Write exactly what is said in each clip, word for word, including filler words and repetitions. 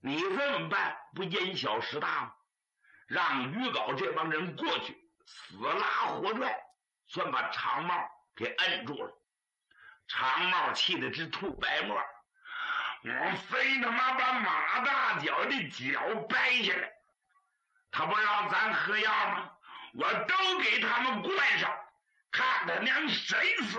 你这么办不因小失大吗？让于镐这帮人过去死拉活拽，算把长帽给摁住了。长帽气得直吐白沫，我非他妈把马大脚的脚掰下来，他不让咱喝药吗？我都给他们灌上，看他娘谁死。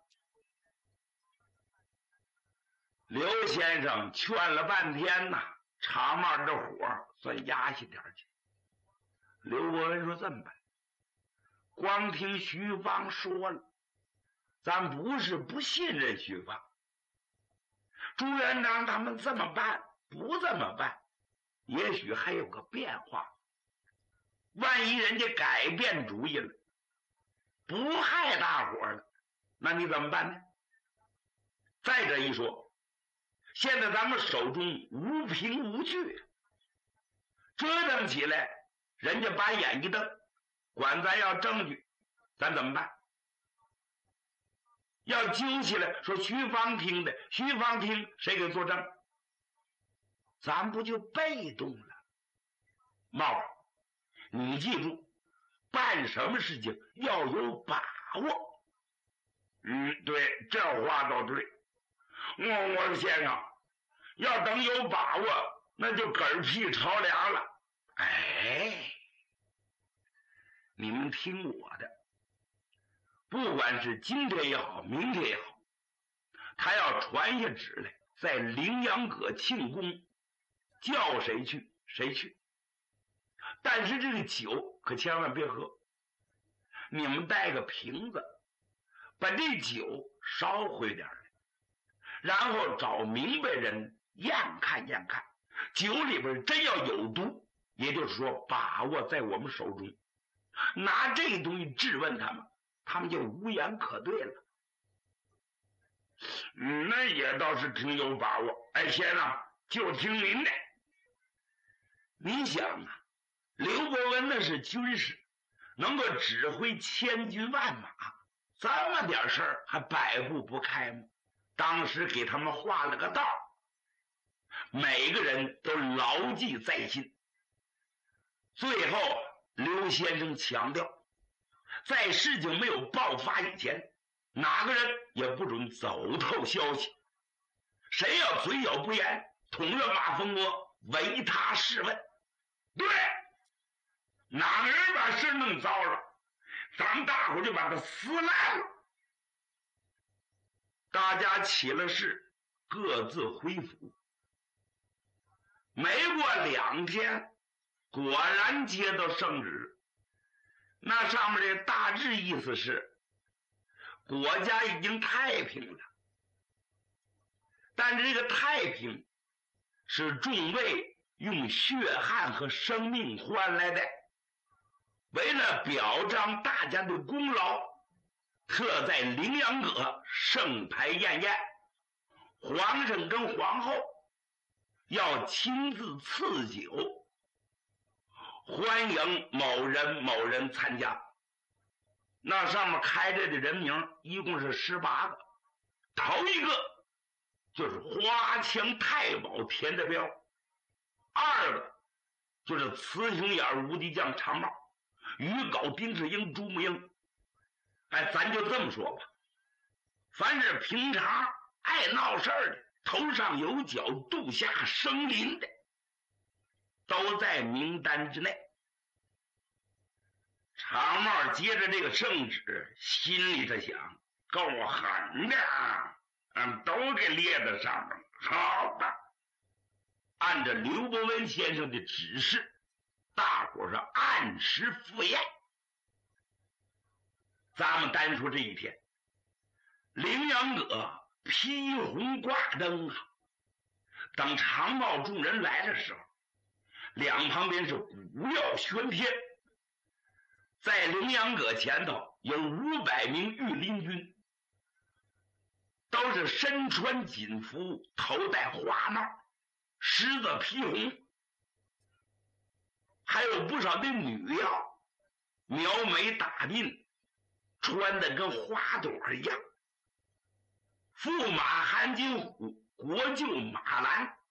刘先生劝了半天呐，长帽这火算压下点去。刘伯温说这么办，光听徐芳说了，咱不是不信任徐芳，朱元璋他们这么办不这么办，也许还有个变化。万一人家改变主意了，不害大伙了，那你怎么办呢？再者一说，现在咱们手中无凭无据，折腾起来人家把眼一瞪，管咱要证据，咱怎么办？要揪起来说徐芳听的，徐芳听谁给作证？咱不就被动了？帽儿，你记住，办什么事情要有把握。嗯，对，这话倒对。我我说先生，要等有把握，那就嗝屁朝凉了。哎，你们听我的，不管是今天也好，明天也好，他要传下旨来，在羚羊阁庆功，叫谁去谁去。但是这个酒可千万别喝，你们带个瓶子，把这酒烧回点来，然后找明白人验看验看，酒里边真要有毒，也就是说把握在我们手中，拿这东西质问他们，他们就无言可对了。嗯，那也倒是挺有把握。哎，先生，就听您的。你想啊，刘伯温那是军师，能够指挥千军万马，这么点事儿还摆布不开吗？当时给他们画了个道，每个人都牢记在心。最后刘先生强调，在事情没有爆发以前，哪个人也不准走透消息，谁要嘴咬不严，捅了马蜂窝，唯他是问。对，哪个人把事弄糟了，咱们大伙就把他撕烂了。大家起了誓，各自回府。没过两天，果然接到圣旨，那上面的大致意思是国家已经太平了，但是这个太平是众位用血汗和生命换来的，为了表彰大家的功劳，特在羚羊阁盛牌宴宴，皇上跟皇后要亲自赐酒，欢迎某人某人参加。那上面开着的人名一共是十八个，头一个就是花枪太保田德彪，二个就是雌雄眼无敌将长帽，于镐丁世英朱木英。哎，咱就这么说吧，凡是平常爱闹事儿的，头上有角肚下生鳞的，都在名单之内。长帽接着这个圣旨，心里头想，够狠的啊，嗯，都给列在上面了。好吧，按照刘伯温先生的指示，大伙是按时赴宴。咱们单说这一天，羚羊阁披红挂灯啊，等长帽众人来的时候，两旁边是鼓料喧天。在羚羊阁前头有五百名御林军，都是身穿锦服，头戴花帽，狮子披红，还有不少的女妖，描眉打鬓，穿的跟花朵一样。驸马韩金虎，国舅马兰，